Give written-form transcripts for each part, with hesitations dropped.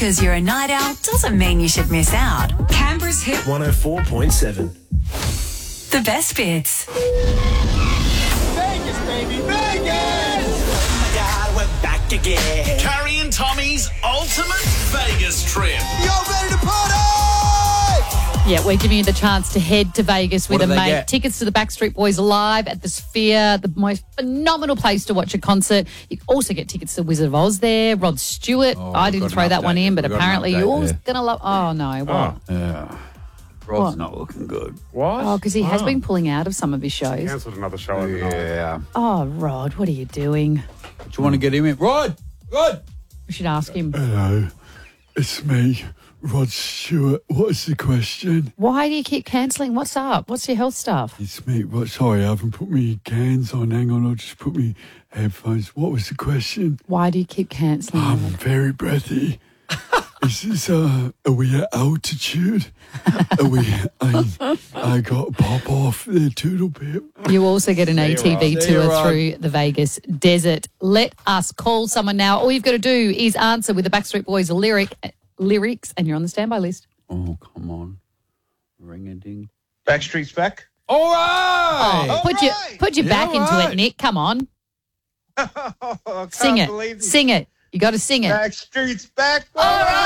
because you're a night owl doesn't mean you should miss out. Canberra's Hit 104.7. The best bits. Vegas, baby, Vegas! Oh my God, we're back again. Carrie and Tommy's ultimate Vegas trip. Y'all ready to party? Yeah, we're giving you the chance to head to Vegas with What a do they mate. get? Tickets to the Backstreet Boys live at the Sphere, the most phenomenal place to watch a concert. You also get tickets to Wizard of Oz there, Rod Stewart. I we've didn't got throw an that one update. in, but We've got an apparently update you're all there. going to love... Oh, no, what? Yeah. Rob's not looking good. What? Oh, because he has been pulling out of some of his shows. Cancelled another show overnight. Yeah. Oh, Rod, what are you doing? Do you want to get him in? Rod! We should ask him. Hello, it's me, Rod Stewart. What's the question? Why do you keep cancelling? What's up? What's your health stuff? It's me. What? Sorry, I haven't put me cans on. Hang on, I'll just put me headphones. What was the question? Why do you keep cancelling? I'm very breathy. Is this, are we at altitude? Are we, I got to pop off the Toodle Pip. You also get an ATV There you tour are. through the Vegas desert. Let us call someone now. All you've got to do is answer with the Backstreet Boys lyrics, and you're on the standby list. Oh, come on. Ring-a-ding. Backstreet's back. All right! Put your back into right. it, Nick. Come on. I Sing can't it. believe it. Sing it. You got to sing it. Backstreet's back. All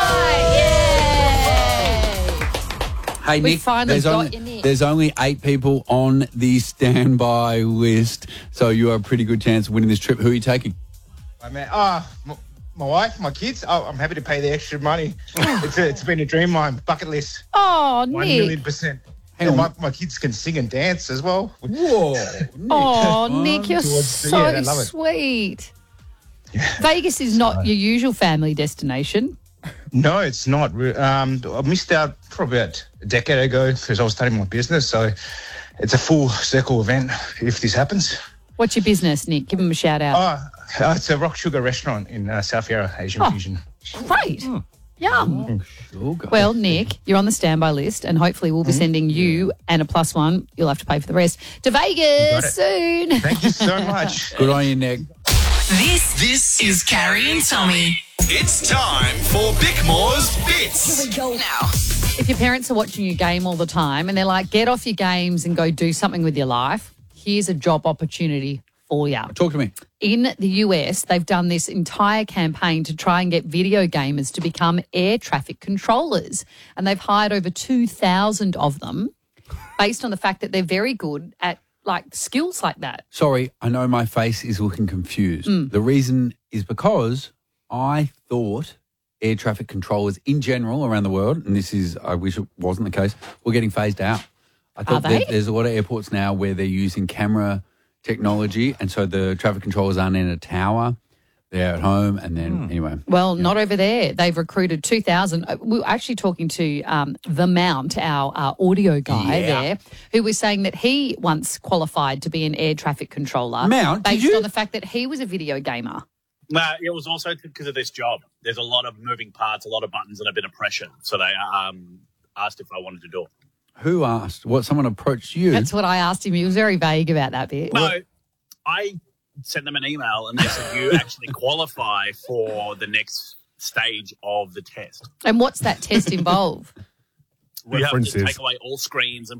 right. Hey, We Nick, finally got you, Nick. there's only 8 people on the standby list, so you have a pretty good chance of winning this trip. Who are you taking? My wife, my kids. Oh, I'm happy to pay the extra money. It's been a dream of mine. Bucket list. Oh, 1 Nick. million%. Hang Yeah, on. my kids can sing and dance as well. Whoa. Oh, Nick, you're so Yeah, they love it. sweet. Vegas is not your usual family destination. No, it's not. I missed out probably about a decade ago because I was starting my business. So it's a full circle event if this happens. What's your business, Nick? Give him a shout out. It's a Rock Sugar restaurant in South Yarra, Asian Fusion. Great. Yum. Sugar. Well, Nick, you're on the standby list, and hopefully we'll be sending you and a +1. You'll have to pay for the rest to Vegas soon. Thank you so much. Good on you, Nick. This is Carrie and Tommy. It's time for Bickmore's Bits. Here we go now. If your parents are watching you game all the time and they're like, get off your games and go do something with your life, here's a job opportunity for you. Talk to me. In the US, they've done this entire campaign to try and get video gamers to become air traffic controllers. And they've hired over 2,000 of them based on the fact that they're very good at skills like that. Sorry, I know my face is looking confused. The reason is because I thought air traffic controllers in general around the world, and I wish it wasn't the case, were getting phased out. I thought Are they? there's a lot of airports now where they're using camera technology, and so the traffic controllers aren't in a tower. They're at home, and then anyway. Well, not over there. They've recruited 2,000. We were actually talking to The Mount, our audio guy there, who was saying that he once qualified to be an air traffic controller Mount, did based you? on the fact that he was a video gamer. It was also because of this job. There's a lot of moving parts, a lot of buttons that have been a pressure. So they asked if I wanted to do it. Who asked? What, someone approached you? That's what I asked him. He was very vague about that bit. No, I sent them an email and they said you actually qualify for the next stage of the test. And what's that test involve? We have to References. take away all screens and